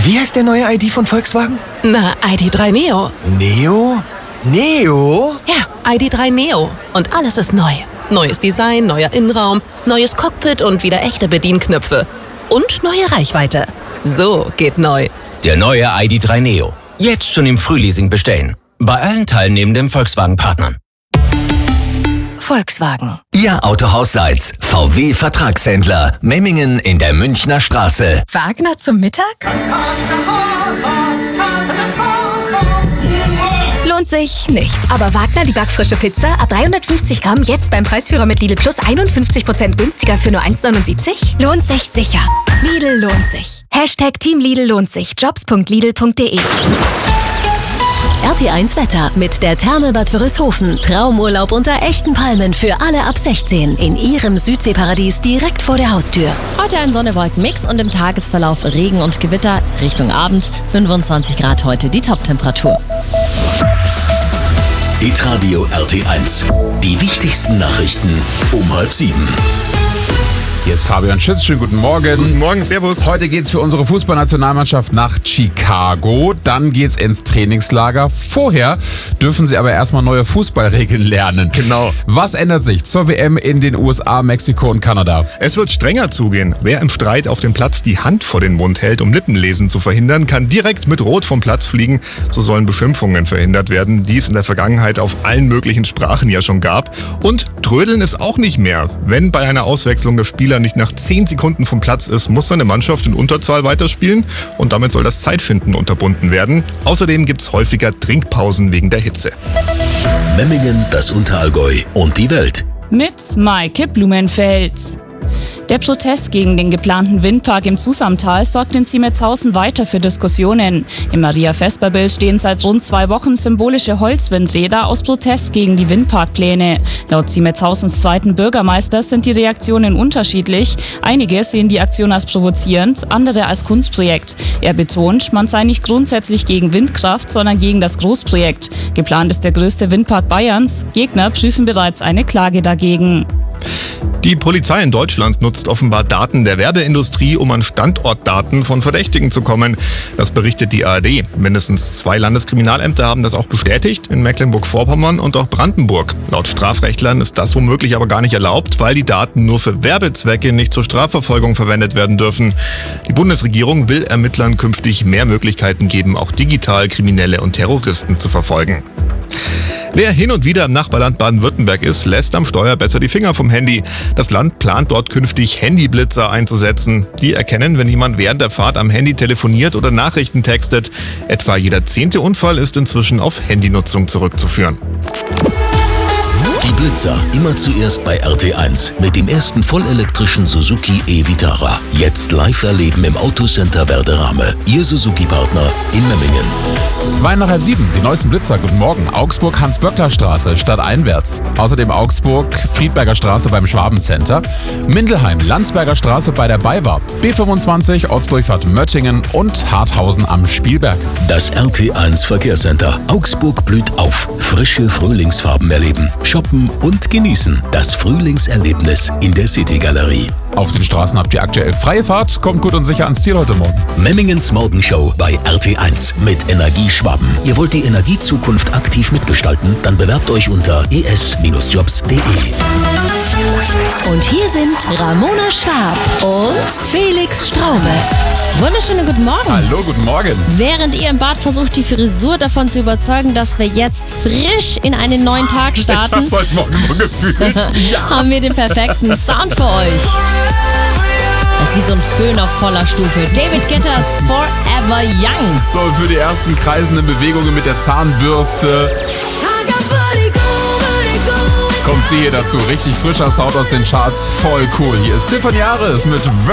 Wie heißt der neue ID von Volkswagen? Na, ID.3 Neo. Neo? Neo? Ja, ID.3 Neo. Und alles ist neu. Neues Design, neuer Innenraum, neues Cockpit und wieder echte Bedienknöpfe. Und neue Reichweite. So geht neu. Der neue ID.3 Neo. Jetzt schon im Frühleasing bestellen. Bei allen teilnehmenden Volkswagen-Partnern. Volkswagen. Ihr Autohaus Seitz. VW Vertragshändler. Memmingen in der Münchner Straße. Wagner zum Mittag? Lohnt sich nicht. Aber Wagner, die backfrische Pizza, ab 350 Gramm, jetzt beim Preisführer mit Lidl Plus 51% günstiger für nur 1,79? Lohnt sich sicher. Lidl lohnt sich. Team Lidl lohnt sich. Jobs.lidl.de. RT1 Wetter mit der Therme Bad Wörishofen. Traumurlaub unter echten Palmen für alle ab 16. In ihrem Südseeparadies direkt vor der Haustür. Heute ein Sonne-Wolken-Mix und im Tagesverlauf Regen und Gewitter. Richtung Abend 25 Grad heute die Toptemperatur. Hitradio RT1. Die wichtigsten Nachrichten um 6:30. Hier ist Fabian Schütz, schönen guten Morgen. Guten Morgen, servus. Heute geht's für unsere Fußballnationalmannschaft nach Chicago. Dann geht's ins Trainingslager. Vorher dürfen sie aber erstmal neue Fußballregeln lernen. Genau. Was ändert sich zur WM in den USA, Mexiko und Kanada? Es wird strenger zugehen. Wer im Streit auf dem Platz die Hand vor den Mund hält, um Lippenlesen zu verhindern, kann direkt mit Rot vom Platz fliegen. So sollen Beschimpfungen verhindert werden, die es in der Vergangenheit auf allen möglichen Sprachen ja schon gab. Und Trödeln ist auch nicht mehr. Wenn bei einer Auswechslung der Spieler nicht nach 10 Sekunden vom Platz ist, muss seine Mannschaft in Unterzahl weiterspielen und damit soll das Zeitschinden unterbunden werden. Außerdem gibt es häufiger Trinkpausen wegen der Hitze. Memmingen, das Unterallgäu und die Welt. Mit Maike Blumenfeld. Der Protest gegen den geplanten Windpark im Zusamtal sorgt in Ziemetshausen weiter für Diskussionen. Im Maria-Vesper-Bild stehen seit rund 2 Wochen symbolische Holzwindräder aus Protest gegen die Windparkpläne. Laut Ziemetzhausens zweiten Bürgermeister sind die Reaktionen unterschiedlich. Einige sehen die Aktion als provozierend, andere als Kunstprojekt. Er betont, man sei nicht grundsätzlich gegen Windkraft, sondern gegen das Großprojekt. Geplant ist der größte Windpark Bayerns. Gegner prüfen bereits eine Klage dagegen. Die Polizei in Deutschland nutzt offenbar Daten der Werbeindustrie, um an Standortdaten von Verdächtigen zu kommen. Das berichtet die ARD. Mindestens 2 Landeskriminalämter haben das auch bestätigt, in Mecklenburg-Vorpommern und auch Brandenburg. Laut Strafrechtlern ist das womöglich aber gar nicht erlaubt, weil die Daten nur für Werbezwecke, nicht zur Strafverfolgung verwendet werden dürfen. Die Bundesregierung will Ermittlern künftig mehr Möglichkeiten geben, auch digital Kriminelle und Terroristen zu verfolgen. Wer hin und wieder im Nachbarland Baden-Württemberg ist, lässt am Steuer besser die Finger vom Handy. Das Land plant dort künftig Handyblitzer einzusetzen. Die erkennen, wenn jemand während der Fahrt am Handy telefoniert oder Nachrichten textet. Etwa jeder 10. Unfall ist inzwischen auf Handynutzung zurückzuführen. Die Blitzer immer zuerst bei RT1 mit dem ersten vollelektrischen Suzuki e-Vitara. Jetzt live erleben im Autocenter Werderame. Ihr Suzuki-Partner in Memmingen. 6:30, die neuesten Blitzer. Guten Morgen. Augsburg, Hans-Böckler-Straße, stadteinwärts. Außerdem Augsburg, Friedberger Straße beim Schwabencenter. Mindelheim, Landsberger Straße bei der BayWa. B25, Ortsdurchfahrt Möttingen und Harthausen am Spielberg. Das RT1 Verkehrscenter. Augsburg blüht auf. Frische Frühlingsfarben erleben. Shoppen und genießen. Das Frühlingserlebnis in der City-Galerie. Auf den Straßen habt ihr aktuell freie Fahrt. Kommt gut und sicher ans Ziel heute Morgen. Memmingens Morgenshow bei RT1 mit Energie Schwaben. Ihr wollt die Energiezukunft aktiv mitgestalten? Dann bewerbt euch unter es-jobs.de. Und hier sind Ramona Schwab und Felix Straube. Wunderschönen guten Morgen. Hallo, guten Morgen. Während ihr im Bad versucht, die Frisur davon zu überzeugen, dass wir jetzt frisch in einen neuen Tag starten, Ich hab's heute Morgen so gefühlt. haben wir den perfekten Sound für euch. Das ist wie so ein Föhn auf voller Stufe. David Guetta's Forever Young. So, für die ersten kreisenden Bewegungen mit der Zahnbürste kommt sie hier dazu. Richtig frischer Sound aus den Charts. Voll cool. Hier ist Tiffany Harris mit